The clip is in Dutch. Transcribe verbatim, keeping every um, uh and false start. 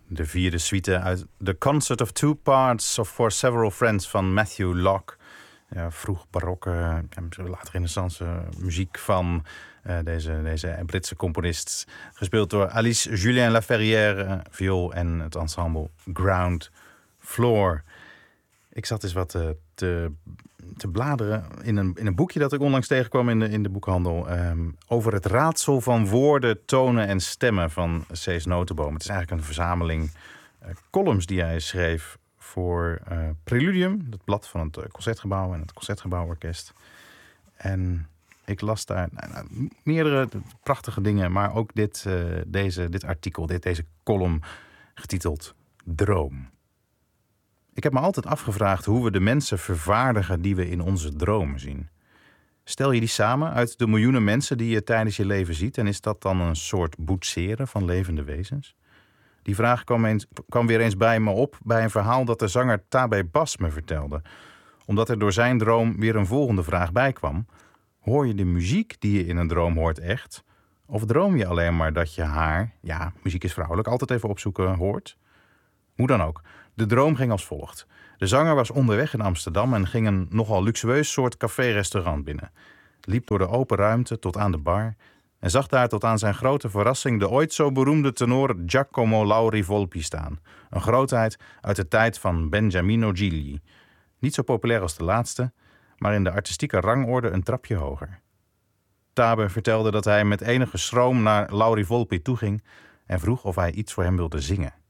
De vierde suite uit The Concert of Two Parts of For Several Friends van Matthew Locke. Ja, vroeg barokke, ja, laat renaissance muziek van uh, deze, deze Britse componist. Gespeeld door Alice Julien Laferrière, viool en het ensemble Ground Floor. Ik zat eens wat uh, te, te bladeren in een, in een boekje dat ik onlangs tegenkwam in de, in de boekhandel. Um, over het raadsel van woorden, tonen en stemmen van Cees Notenboom. Het is eigenlijk een verzameling uh, columns die hij schreef voor uh, Preludium, het blad van het Concertgebouw en het Concertgebouworkest. En ik las daar nou, nou, meerdere prachtige dingen, maar ook dit, uh, deze, dit artikel, dit, deze column getiteld Droom. Ik heb me altijd afgevraagd hoe we de mensen vervaardigen die we in onze dromen zien. Stel je die samen uit de miljoenen mensen die je tijdens je leven ziet en is dat dan een soort boetseren van levende wezens? Die vraag kwam, eens, kwam weer eens bij me op bij een verhaal dat de zanger Tabé Bas me vertelde. Omdat er door zijn droom weer een volgende vraag bij kwam. Hoor je de muziek die je in een droom hoort echt? Of droom je alleen maar dat je haar, ja, muziek is vrouwelijk, altijd even opzoeken, hoort? Hoe dan ook, de droom ging als volgt. De zanger was onderweg in Amsterdam en ging een nogal luxueus soort café-restaurant binnen. Liep door de open ruimte tot aan de bar en zag daar tot aan zijn grote verrassing de ooit zo beroemde tenor Giacomo Lauri Volpi staan. Een grootheid uit de tijd van Beniamino Gigli. Niet zo populair als de laatste, maar in de artistieke rangorde een trapje hoger. Tabe vertelde dat hij met enige schroom naar Lauri Volpi toeging en vroeg of hij iets voor hem wilde zingen.